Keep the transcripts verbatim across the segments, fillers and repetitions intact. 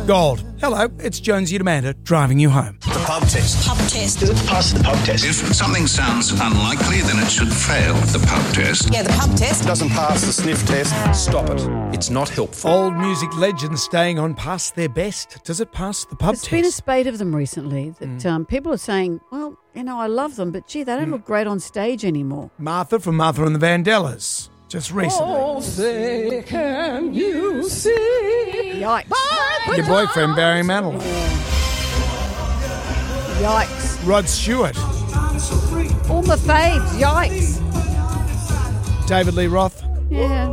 Gold. Hello, it's Jonesy and Amanda driving you home. The pub test. Pub test. Does it pass the pub test? If something sounds unlikely, then it should fail the pub test. Yeah, the pub test. Doesn't pass the sniff test. Stop it. It's not helpful. Old music legends staying on past their best. Does it pass the pub There's test? been a spate of them recently that Mm. um, people are saying, well, you know, I love them, but gee, they don't Mm. look great on stage anymore. Martha from Martha and the Vandellas, just recently. Oh, say, can you see? Yikes. Your boyfriend, Barry Manilow. Yikes. Rod Stewart. All my faves. Yikes. David Lee Roth. Yeah.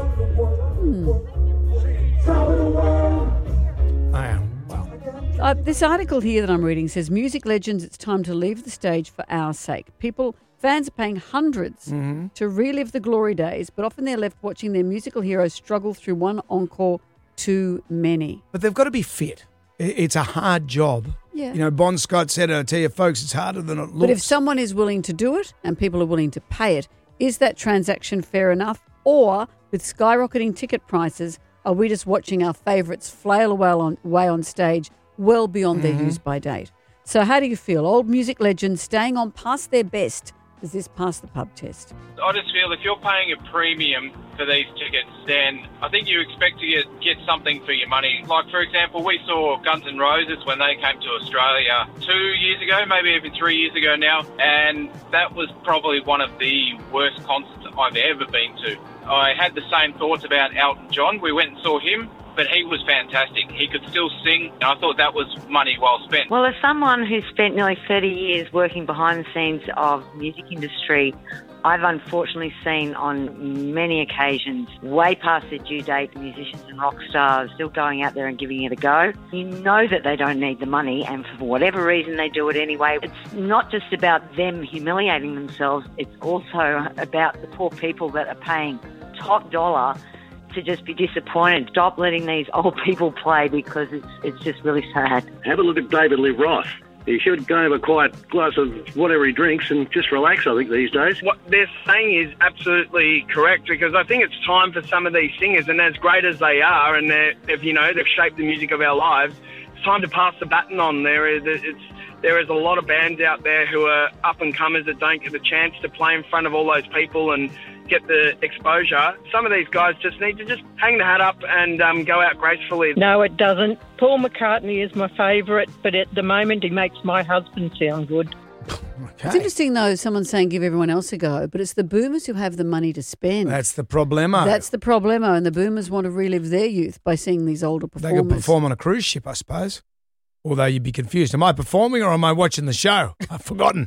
I am. Well, Uh, this article here that I'm reading says, music legends, it's time to leave the stage for our sake. People, fans are paying hundreds Mm-hmm. to relive the glory days, but often they're left watching their musical heroes struggle through one encore too many. but they've got to be fit. I- It's a hard job. Yeah. You know, Bon Scott said, I tell you, folks, it's harder than it looks. But if someone is willing to do it and people are willing to pay it, is that transaction fair enough? Or with skyrocketing ticket prices, are we just watching our favourites flail away on, away on stage well beyond Mm-hmm. their use-by date? So how do you feel? Old music legends staying on past their best. Does this pass the pub test? I just feel if you're paying a premium for these tickets, then I think you expect to get, get something for your money. Like, for example, we saw Guns N' Roses when they came to Australia two years ago, maybe even three years ago now, and that was probably one of the worst concerts I've ever been to. I had the same thoughts about Elton John. We went and saw him, but he was fantastic. He could still sing, and I thought that was money well spent. Well, as someone who's spent nearly thirty years working behind the scenes of the music industry, I've unfortunately seen on many occasions, way past their due date, musicians and rock stars still going out there and giving it a go. You know that they don't need the money, and for whatever reason they do it anyway. It's not just about them humiliating themselves, it's also about the poor people that are paying top dollar to just be disappointed. Stop letting these old people play, because it's it's just really sad. Have a look at David Lee Roth. He should go have a quiet glass of whatever he drinks and just relax, I think, these days. What they're saying is absolutely correct, because I think it's time for some of these singers, and as great as they are, and they're, if you know, they've shaped the music of our lives, it's time to pass the baton on. There is it's there is a lot of bands out there who are up-and-comers that don't get the chance to play in front of all those people and get the exposure. Some of these guys just need to just hang the hat up and um, go out gracefully. No, it doesn't. Paul McCartney is my favourite, but at the moment he makes my husband sound good. okay. It's interesting, though, someone saying give everyone else a go, but it's the boomers who have the money to spend. That's the problemo. That's the problemo, and the boomers want to relive their youth by seeing these older They performers. could perform on a cruise ship, I suppose. Although you'd be confused. Am I performing or am I watching the show? I've forgotten.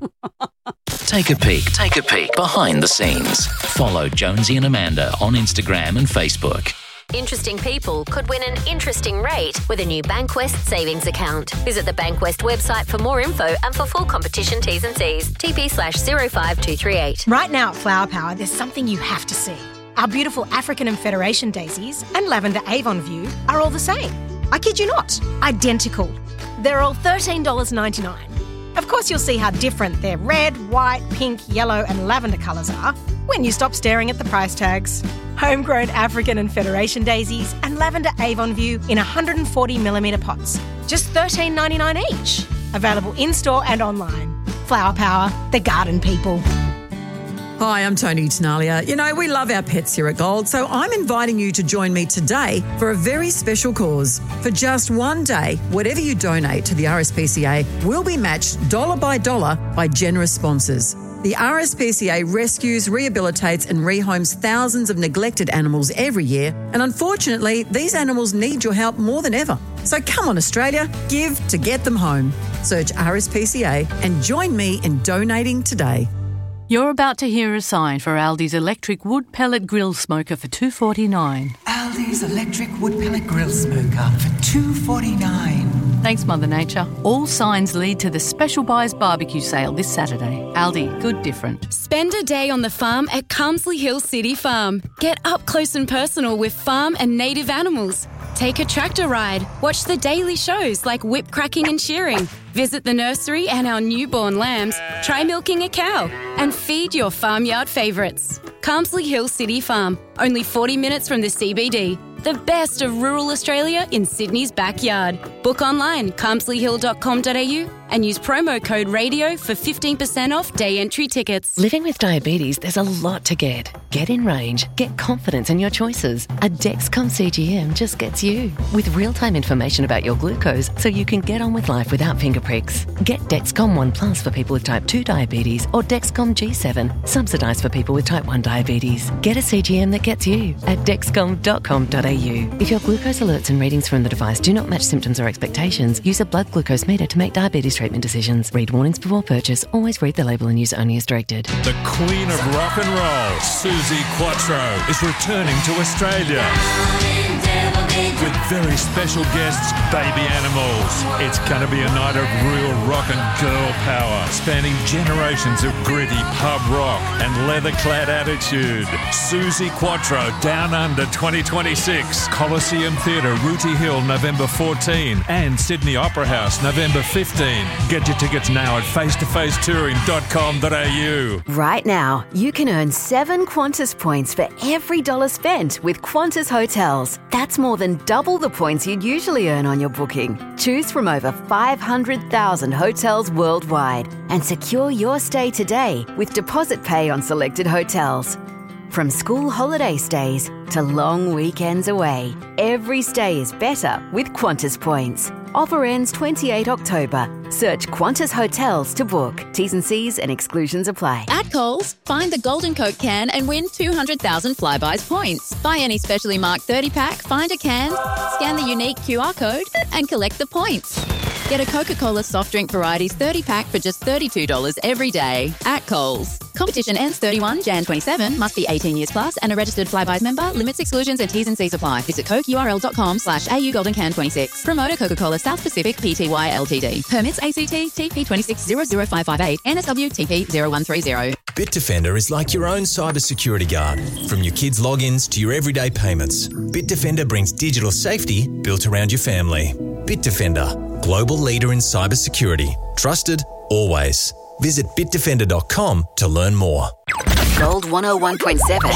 Take a peek, take a peek behind the scenes. Follow Jonesy and Amanda on Instagram and Facebook. Interesting people could win an interesting rate with a new Bankwest savings account. Visit the Bankwest website for more info and for full competition T's and C's. T P slash zero five two three eight. Right now at Flower Power, there's something you have to see. Our beautiful African and Federation daisies and lavender Avon View are all the same. I kid you not, identical. They're all thirteen dollars ninety-nine. Of course, you'll see how different their red, white, pink, yellow and lavender colours are when you stop staring at the price tags. Homegrown African and Federation daisies and lavender Avon View in one hundred forty millimetre pots. Just thirteen ninety-nine each. Available in-store and online. Flower Power, the garden people. Hi, I'm Tony Tenalia. You know, we love our pets here at Gold, so I'm inviting you to join me today for a very special cause. For just one day, whatever you donate to the R S P C A will be matched dollar by dollar by generous sponsors. The R S P C A rescues, rehabilitates and rehomes thousands of neglected animals every year, and unfortunately, these animals need your help more than ever. So come on, Australia, give to get them home. Search R S P C A and join me in donating today. You're about to hear a sign for Aldi's electric wood pellet grill smoker for two dollars forty-nine. Aldi's electric wood pellet grill smoker for two dollars forty-nine. Thanks, Mother Nature. All signs lead to the Special Buys barbecue sale this Saturday. Aldi, good different. Spend a day on the farm at Carmsley Hill City Farm. Get up close and personal with farm and native animals. Take a tractor ride. Watch the daily shows like whip cracking and shearing. Visit the nursery and our newborn lambs. Try milking a cow. And feed your farmyard favourites. Carmsley Hill City Farm. Only forty minutes from the C B D. The best of rural Australia in Sydney's backyard. Book online, carmsley hill dot com dot a u and use promo code RADIO for fifteen percent off day entry tickets. Living with diabetes, there's a lot to get. Get in range, get confidence in your choices. A Dexcom C G M just gets you. With real-time information about your glucose so you can get on with life without finger pricks. Get Dexcom One Plus for people with type two diabetes or Dexcom G seven, subsidised for people with type one diabetes. Get a C G M that gets you at dexcom dot com dot a u. If your glucose alerts and readings from the device do not match symptoms or expectations, use a blood glucose meter to make diabetes treatment decisions. Read warnings before purchase. Always read the label and use only as directed. The Queen of Rock and Roll, Suzi Quatro, is returning to Australia with very special guests, Baby Animals. It's going to be a night of real rock and girl power, spanning generations of gritty pub rock and leather-clad attitude. Suzi Quatro, Down Under twenty twenty-six, Coliseum Theatre, Rooty Hill, November fourteenth, and Sydney Opera House, November fifteenth. Get your tickets now at face to face touring dot com dot a u. Right now, you can earn seven Qantas points for every dollar spent with Qantas Hotels. That's more than double the points you'd usually earn on your booking. Choose from over five hundred thousand hotels worldwide and secure your stay today with deposit pay on selected hotels. From school holiday stays to long weekends away, every stay is better with Qantas points. Offer ends the twenty-eighth of October. Search Qantas Hotels to book. T's and C's and exclusions apply. At Coles, find the Golden Coke can and win two hundred thousand Flybuys points. Buy any specially marked thirty pack, find a can, scan the unique Q R code and collect the points. Get a Coca-Cola soft drink varieties thirty pack for just thirty-two dollars every day at Coles. Competition ends thirty-first of January twenty-seven. Must be eighteen years plus and a registered Flybuys member. Limits, exclusions and T's and C's apply. Visit coke U R L dot com slash A U Golden Can twenty-six. Promoter Coca-Cola South Pacific Pty Ltd. Permits A C T T P two six zero zero five five eight N S W T P zero one three zero. Bitdefender is like your own cybersecurity guard. From your kids' logins to your everyday payments, Bitdefender brings digital safety built around your family. Bitdefender, global leader in cybersecurity. Trusted, always. Visit bitdefender dot com to learn more. Gold one oh one point seven.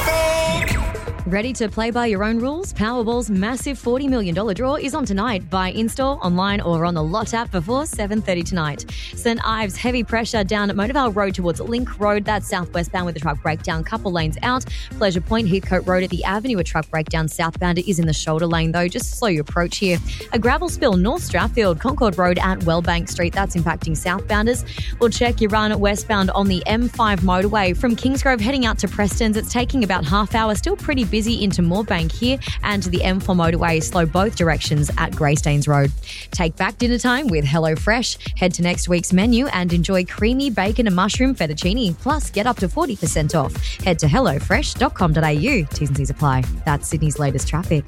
Ready to play by your own rules? Powerball's massive forty million dollars draw is on tonight. Buy in-store, online or on the Lot app before seven thirty tonight. St Ives, heavy pressure down at Motorvale Road towards Link Road. That's southwestbound with a truck breakdown, couple lanes out. Pleasure Point, Heathcote Road at the Avenue, a truck breakdown southbound. It is in the shoulder lane though. Just slow your approach here. A gravel spill North Strathfield, Concord Road at Wellbank Street. That's impacting southbounders. We'll check your run westbound on the M five motorway. From Kingsgrove heading out to Preston's, it's taking about half hour. Still pretty busy into Moorebank here, and to the M four motorway, slow both directions at Greystanes Road. Take back dinner time with HelloFresh. Head to next week's menu and enjoy creamy bacon and mushroom fettuccine. Plus, get up to forty percent off. Head to hello fresh dot com dot a u. T's and C's apply. That's Sydney's latest traffic.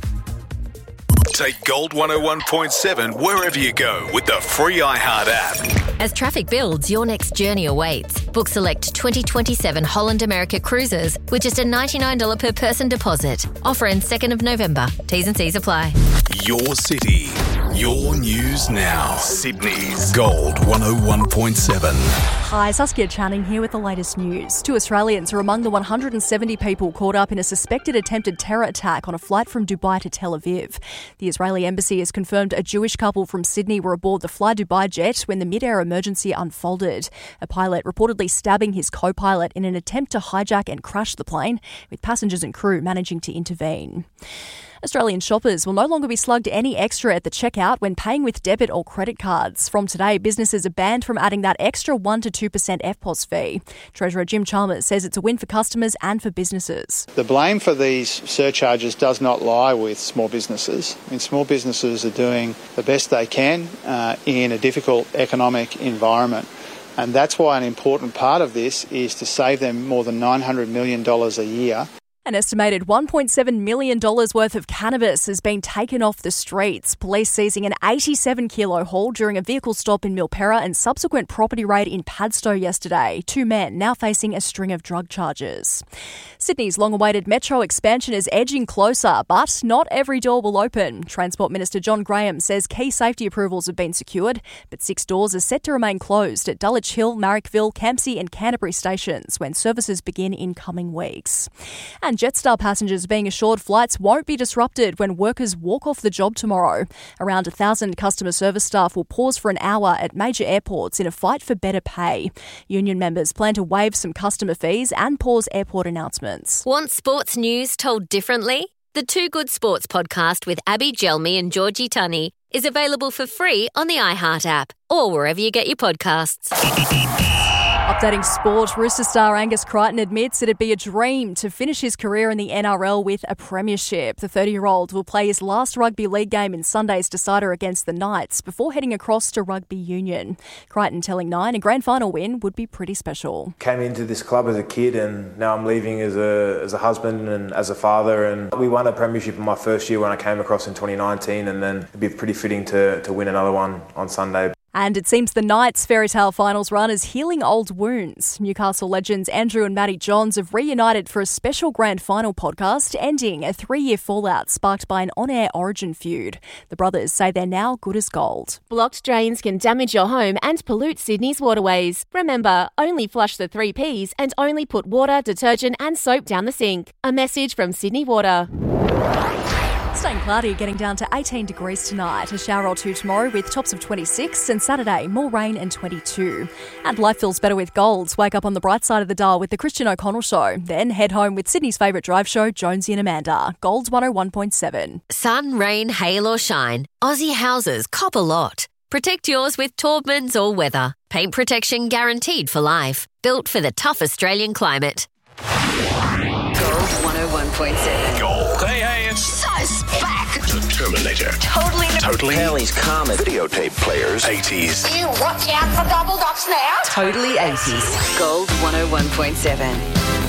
Take Gold one oh one point seven wherever you go with the free iHeart app. As traffic builds, your next journey awaits. Book select twenty twenty-seven Holland America cruises with just a ninety-nine dollars per person deposit. Offer ends second of November. T's and C's apply. Your city, your news now. Sydney's Gold one oh one point seven. Hi, Saskia Channing here with the latest news. Two Australians are among the one hundred seventy people caught up in a suspected attempted terror attack on a flight from Dubai to Tel Aviv. The Israeli embassy has confirmed a Jewish couple from Sydney were aboard the Fly Dubai jet when the mid-air emergency unfolded. A pilot reportedly stabbing his co-pilot in an attempt to hijack and crash the plane, with passengers and crew managing to intervene. Australian shoppers will no longer be slugged any extra at the checkout when paying with debit or credit cards. From today, businesses are banned from adding that extra one to two percent F P O S fee. Treasurer Jim Chalmers says it's a win for customers and for businesses. The blame for these surcharges does not lie with small businesses. I mean, small businesses are doing the best they can uh, in a difficult economic environment. And that's why an important part of this is to save them more than nine hundred million dollars a year. An estimated one point seven million dollars worth of cannabis has been taken off the streets. Police seizing an eighty-seven kilo haul during a vehicle stop in Milperra and subsequent property raid in Padstow yesterday. Two men now facing a string of drug charges. Sydney's long-awaited metro expansion is edging closer, but not every door will open. Transport Minister John Graham says key safety approvals have been secured, but six doors are set to remain closed at Dulwich Hill, Marrickville, Campsie and Canterbury stations when services begin in coming weeks. And Jetstar passengers being assured flights won't be disrupted when workers walk off the job tomorrow. Around a thousand customer service staff will pause for an hour at major airports in a fight for better pay. Union members plan to waive some customer fees and pause airport announcements. Want sports news told differently? The Two Good Sports podcast with Abby Gelmi and Georgie Tunney is available for free on the iHeart app or wherever you get your podcasts. Updating sport, Rooster star Angus Crichton admits it'd be a dream to finish his career in the N R L with a premiership. The thirty-year-old will play his last rugby league game in Sunday's decider against the Knights before heading across to rugby union. Crichton telling Nine a grand final win would be pretty special. Came into this club as a kid and now I'm leaving as a as a husband and as a father, and we won a premiership in my first year when I came across in twenty nineteen, and then it'd be pretty fitting to, to win another one on Sunday. And it seems the Knights' fairy tale finals run is healing old wounds. Newcastle legends Andrew and Matty Johns have reunited for a special grand final podcast, ending a three-year fallout sparked by an on-air Origin feud. The brothers say they're now good as gold. Blocked drains can damage your home and pollute Sydney's waterways. Remember, only flush the three Ps and only put water, detergent and soap down the sink. A message from Sydney Water. Staying cloudy, getting down to eighteen degrees tonight. A shower or two tomorrow with tops of twenty-six, and Saturday more rain and twenty-two. And life feels better with Golds. Wake up on the bright side of the dial with the Christian O'Connell Show. Then head home with Sydney's favourite drive show, Jonesy and Amanda. Golds one oh one point seven. Sun, rain, hail or shine, Aussie houses cop a lot. Protect yours with Taubman's All Weather. Paint protection guaranteed for life. Built for the tough Australian climate. Gold one oh one point seven. Gold. Hey, hey, it's So back. the Terminator. Totally. Totally. Kelly's Comet. Videotape players. eighties. You watch out for double docs now. Totally eighties. Gold one oh one point seven.